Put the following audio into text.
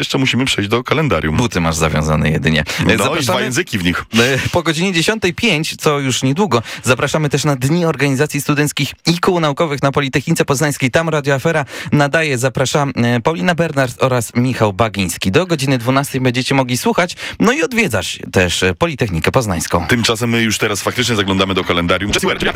jeszcze musimy przejść do kalendarium. Buty masz zawiązane jedynie. No i 2 języki w nich. Po godzinie 10:05, co już niedługo, zapraszamy też na Dni Organizacji Studenckich i Kół Naukowych na Politechnice Poznańskiej. Tam Radio Afera nadaje. Zapraszam Paulina Bernard oraz Michał Bagiński. Do godziny 12 będziecie mogli słuchać, no i odwiedzać też Politechnikę Poznańską. Tymczasem my już teraz faktycznie zaglądamy do kalendarium.